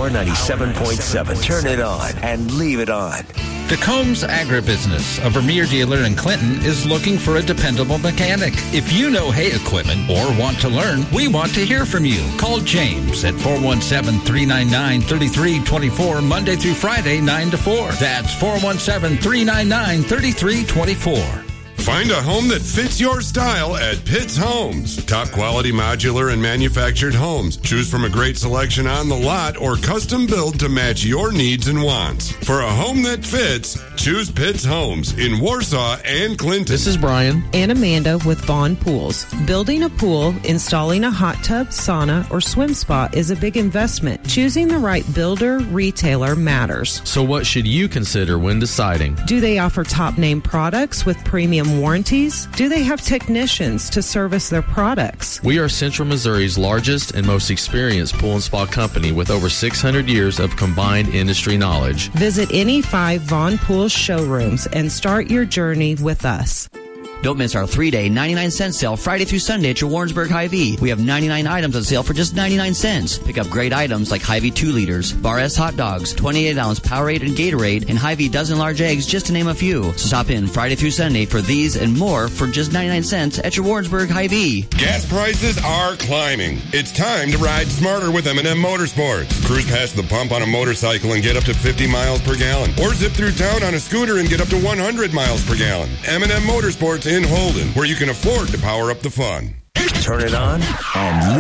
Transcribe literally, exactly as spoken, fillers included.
Power ninety-seven point seven. Turn it on and leave it on. DeCombs Agribusiness, a Vermeer dealer in Clinton, is looking for a dependable mechanic. If you know hay equipment or want to learn, we want to hear from you. Call James at four one seven, three nine nine, three three two four, Monday through Friday, nine to four. That's four one seven, three nine nine, three three two four. Find a home that fits your style at Pitts Homes. Top quality modular and manufactured homes. Choose from a great selection on the lot or custom build to match your needs and wants. For a home that fits, choose Pitts Homes in Warsaw and Clinton. This is Brian and Amanda with Vaughn Pools. Building a pool, installing a hot tub, sauna, or swim spa is a big investment. Choosing the right builder, retailer matters. So what should you consider when deciding? Do they offer top name products with premium warranties? Do they have technicians to service their products? We are Central Missouri's largest and most experienced pool and spa company with over six hundred years of combined industry knowledge. Visit any five Vaughn Pools showrooms and start your journey with us. Don't miss our three-day ninety-nine cent sale Friday through Sunday at your Warrensburg Hy-Vee. We have ninety-nine items on sale for just ninety-nine cents. Pick up great items like Hy-Vee two liters, Bar S hot dogs, twenty-eight ounce Powerade and Gatorade, and Hy-Vee dozen large eggs, just to name a few. So stop in Friday through Sunday for these and more for just ninety-nine cents at your Warrensburg Hy-Vee. Gas prices are climbing. It's time to ride smarter with M and M Motorsports. Cruise past the pump on a motorcycle and get up to fifty miles per gallon. Or zip through town on a scooter and get up to one hundred miles per gallon. M and M Motorsports in Holden, where you can afford to power up the fun. Turn it on and